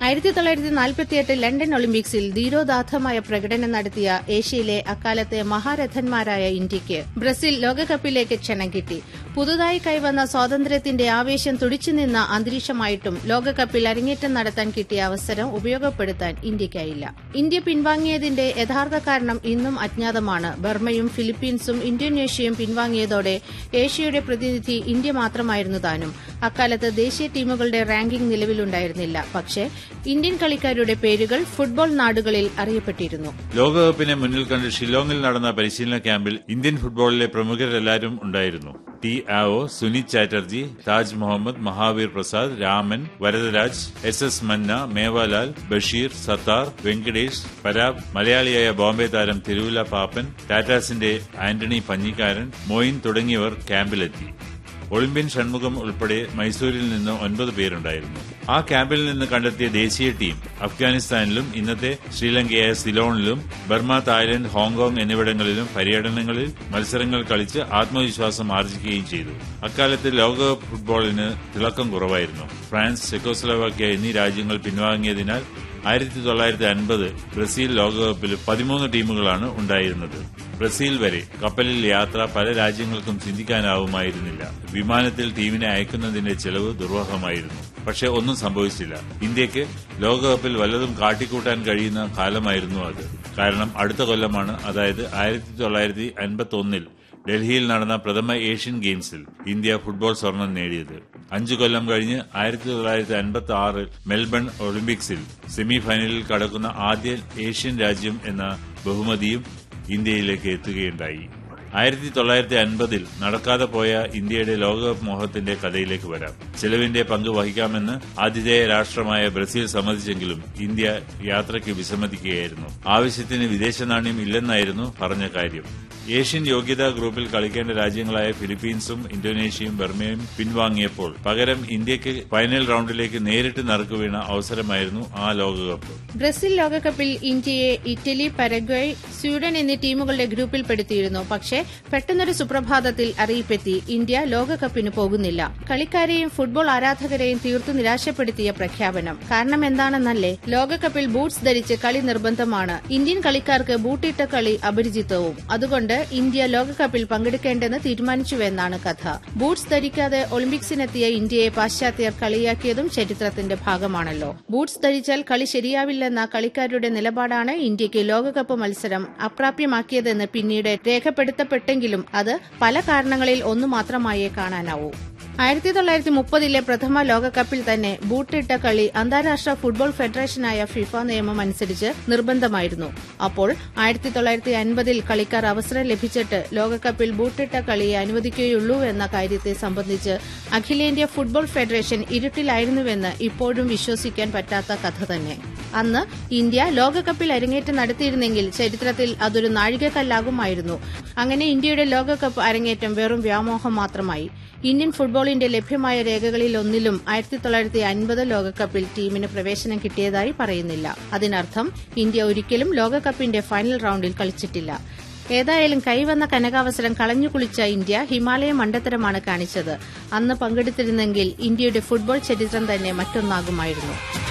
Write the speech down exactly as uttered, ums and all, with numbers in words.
ആയിരത്തി തൊള്ളായിരത്തി നാൽപ്പത്തിയെട്ട് ലണ്ടൻ ഒളിമ്പിക്സിൽ ധീരോദാത്തമായ പ്രകടനം നടത്തിയ ഏഷ്യയിലെ അക്കാലത്തെ മഹാരഥന്മാരായ ഇന്ത്യയ്ക്ക് ബ്രസീൽ ലോകകപ്പിലേക്ക് ക്ഷണം കിട്ടി. പുതുതായി കൈവന്ന സ്വാതന്ത്ര്യത്തിന്റെ ആവേശം തുടിച്ചുനിന്ന അന്തരീക്ഷമായിട്ടും ലോകകപ്പിൽ അരങ്ങേറ്റം നടത്താൻ കിട്ടിയ അവസരം ഉപയോഗപ്പെടുത്താൻ ഇന്ത്യയ്ക്കായില്ല. ഇന്ത്യ പിൻവാങ്ങിയതിന്റെ യഥാർത്ഥ കാരണം ഇന്നും അജ്ഞാതമാണ്. ബർമയും ഫിലിപ്പീൻസും ഇന്തോനേഷ്യയും പിൻവാങ്ങിയതോടെ ഏഷ്യയുടെ പ്രതിനിധി ഇന്ത്യ മാത്രമായിരുന്നു താനും. അക്കാലത്ത് ദേശീയ ടീമുകളുടെ റാങ്കിംഗ് നിലവിലുണ്ടായിരുന്നില്ല. പക്ഷേ ഇന്ത്യൻ കളിക്കാരുടെ പേരുകൾ ഫുട്ബോൾ നാടുകളിൽ അറിയപ്പെട്ടിരുന്നു. ലോകകപ്പിനെ മുന്നിൽ കണ്ട് ഷില്ലോങ്ങിൽ നടന്ന പരിശീലന ക്യാമ്പിൽ ഇന്ത്യൻ ഫുട്ബോളിലെ പ്രമുഖരെല്ലാവരും ഉണ്ടായിരുന്നു. ടി ആവോ, സുനിൽ ചാറ്റർജി, താജ് മുഹമ്മദ്, മഹാവീർ പ്രസാദ്, രാമൻ, വരദരാജ്, എസ് എസ് മന്ന, മേവാലാൽ, ബഷീർ, സത്താർ, വെങ്കടേഷ്, പരാബ്, മലയാളിയായ ബോംബെ താരം തിരുവല്ല പാപ്പൻ, ടാറ്റാസിന്റെ ആന്റണി പഞ്ഞിക്കാരൻ, മൊയിൻ തുടങ്ങിയവർ ക്യാമ്പിലെത്തി. ഒളിമ്പ്യൻ ഷൺമുഖം ഉൾപ്പെടെ മൈസൂരിൽ നിന്ന് ഒൻപത് പേരുണ്ടായിരുന്നു. ആ ക്യാമ്പിൽ നിന്ന് കണ്ടെത്തിയ ദേശീയ ടീം അഫ്ഗാനിസ്ഥാനിലും ഇന്നത്തെ ശ്രീലങ്കയായ സിലോണിലും ബർമ, തായ്ലൻഡ്, ഹോങ്കോങ് എന്നിവിടങ്ങളിലും പര്യടനങ്ങളിൽ മത്സരങ്ങൾ കളിച്ച് ആത്മവിശ്വാസം ആർജിക്കുകയും ചെയ്തു. അക്കാലത്ത് ലോകകപ്പ് ഫുട്ബോളിന് തിളക്കം കുറവായിരുന്നു. ഫ്രാൻസ്, ചെക്കോസ്ലോവാക്യ എന്നീ രാജ്യങ്ങൾ പിൻവാങ്ങിയതിനാൽ ആയിരത്തി തൊള്ളായിരത്തി അൻപത് ബ്രസീൽ ലോകകപ്പിൽ പതിമൂന്ന് ടീമുകളാണ് ഉണ്ടായിരുന്നത്. ബ്രസീൽ വരെ കപ്പലിൽ യാത്ര പല രാജ്യങ്ങൾക്കും ചിന്തിക്കാനാവുമായിരുന്നില്ല. വിമാനത്തിൽ ടീമിനെ അയക്കുന്നതിന്റെ ചെലവ് ദുർവഹമായിരുന്നു. പക്ഷെ ഒന്നും സംഭവിച്ചില്ല. ഇന്ത്യക്ക് ലോകകപ്പിൽ വല്ലതും കാട്ടിക്കൂട്ടാൻ കഴിയുന്ന കാലമായിരുന്നു അത്. കാരണം അടുത്ത കൊല്ലമാണ്, അതായത് ആയിരത്തി തൊള്ളായിരത്തി അൻപത്തി ഒന്നിൽ ഡൽഹിയിൽ നടന്ന പ്രഥമ ഏഷ്യൻ ഗെയിംസിൽ ഇന്ത്യ ഫുട്ബോൾ സ്വർണം നേടിയത്. അഞ്ചു കൊല്ലം കഴിഞ്ഞ് ആയിരത്തി തൊള്ളായിരത്തി അൻപത്തി ആറിൽ മെൽബൺ ഒളിമ്പിക്സിൽ സെമി ഫൈനലിൽ കടക്കുന്ന ആദ്യ ഏഷ്യൻ രാജ്യം എന്ന ബഹുമതിയും ഇന്ത്യയിലേക്ക് എത്തുകയുണ്ടായി. ആയിരത്തി തൊള്ളായിരത്തി അൻപതിൽ നടക്കാതെ പോയ ഇന്ത്യയുടെ ലോകകപ്പ് മോഹത്തിന്റെ കഥയിലേക്ക് വരാം. ചെലവിന്റെ പങ്ക് വഹിക്കാമെന്ന് ആതിഥേയ രാഷ്ട്രമായ ബ്രസീൽ സമ്മതിച്ചെങ്കിലും ഇന്ത്യ യാത്രയ്ക്ക് വിസമ്മതിക്കുകയായിരുന്നു. ആവശ്യത്തിന് വിദേശ നാണ്യം ഇല്ലെന്നായിരുന്നു പറഞ്ഞ കാര്യം. ഏഷ്യൻ യോഗ്യതാ ഗ്രൂപ്പിൽ കളിക്കേണ്ട രാജ്യങ്ങളായ ഫിലിപ്പീൻസും ഇന്തോനേഷ്യയും ബർമയും പിൻവാങ്ങിയപ്പോൾ പകരം ഇന്ത്യക്ക് ഫൈനൽ റൌണ്ടിലേക്ക് നേരിട്ട് നറുക്കുവീണ അവസരമായിരുന്നു ആ ലോകകപ്പ്. ബ്രസീൽ ലോകകപ്പിൽ ഇന്ത്യയെ ഇറ്റലി, പരഗ്വേ, സ്വീഡൻ എന്നീ ടീമുകളുടെ ഗ്രൂപ്പിൽപ്പെടുത്തിയിരുന്നു. പക്ഷേ പെട്ടെന്നൊരു സുപ്രഭാതത്തിൽ അറിയിപ്പെത്തി, ഇന്ത്യ ലോകകപ്പിന് പോകുന്നില്ല. കളിക്കാരെയും ഫുട്ബോൾ ആരാധകരെയും തീർത്തു നിരാശപ്പെടുത്തിയ പ്രഖ്യാപനം. കാരണം എന്താണെന്നല്ലേ? ലോകകപ്പിൽ ബൂട്ട്സ് ധരിച്ച് കളി നിർബന്ധമാണ്. ഇന്ത്യൻ കളിക്കാർക്ക് ബൂട്ടിട്ട കളി അപരിചിതവും. അതുകൊണ്ട് ഇന്ത്യ ലോകകപ്പിൽ പങ്കെടുക്കേണ്ടെന്ന് തീരുമാനിച്ചുവെന്നാണ് കഥ. ബൂട്ട്സ് ധരിക്കാതെ ഒളിമ്പിക്സിനെത്തിയ ഇന്ത്യയെ പാശ്ചാത്യർ കളിയാക്കിയതും ചരിത്രത്തിന്റെ ഭാഗമാണല്ലോ. ബൂട്ട്സ് ധരിച്ചാൽ കളി ശരിയാവില്ലെന്ന കളിക്കാരുടെ നിലപാടാണ് ഇന്ത്യക്ക് ലോകകപ്പ് മത്സരം അപ്രാപ്യമാക്കിയതെന്ന് പിന്നീട് രേഖപ്പെടുത്തപ്പെട്ടെങ്കിലും അത് പല കാരണങ്ങളിൽ ഒന്നു മാത്രമായേ കാണാനാവൂ. ആയിരത്തി തൊള്ളായിരത്തി മുപ്പതിലെ പ്രഥമ ലോകകപ്പിൽ തന്നെ ബൂട്ടിട്ട കളി അന്താരാഷ്ട്ര ഫുട്ബോൾ ഫെഡറേഷനായ ഫിഫ നിയമം അനുസരിച്ച് നിർബന്ധമായിരുന്നു. അപ്പോൾ ആയിരത്തി തൊള്ളായിരത്തി അൻപതിൽ കളിക്കാർ അവസരം ലഭിച്ചിട്ട് ലോകകപ്പിൽ ബൂട്ടിട്ട കളിയെ അനുവദിക്കുകയുള്ളൂ എന്ന കാര്യത്തെ സംബന്ധിച്ച് അഖിലേന്ത്യാ ഫുട്ബോൾ ഫെഡറേഷൻ ഇരുട്ടിലായിരുന്നുവെന്ന് ഇപ്പോഴും വിശ്വസിക്കാൻ പറ്റാത്ത കഥ തന്നെ. അന്ന് ഇന്ത്യ ലോകകപ്പിൽ അരങ്ങേറ്റം നടത്തിയിരുന്നെങ്കിൽ ചരിത്രത്തിൽ അതൊരു നാഴികക്കല്ലാകുമായിരുന്നു. അങ്ങനെ ഇന്ത്യയുടെ ലോകകപ്പ് അരങ്ങേറ്റം വെറും വ്യാമോഹം മാത്രമായി. ഇന്ത്യൻ ഫുട്ബോളിന്റെ ലഭ്യമായ രേഖകളിൽ ഒന്നിലും ആയിരത്തി തൊള്ളായിരത്തി അൻപത് ലോകകപ്പിൽ ടീമിന് പ്രവേശനം കിട്ടിയതായി പറയുന്നില്ല. അതിനർത്ഥം ഇന്ത്യ ഒരിക്കലും ലോകകപ്പിന്റെ ഫൈനൽ റൌണ്ടിൽ കളിച്ചിട്ടില്ല. ഏതായാലും കൈവന്ന കനകാവസരം കളഞ്ഞുകുളിച്ച ഇന്ത്യ ഹിമാലയ മണ്ടത്തരമാണ് കാണിച്ചത്. അന്ന് പങ്കെടുത്തിരുന്നെങ്കിൽ ഇന്ത്യയുടെ ഫുട്ബോൾ ചരിത്രം തന്നെ മറ്റൊന്നാകുമായിരുന്നു.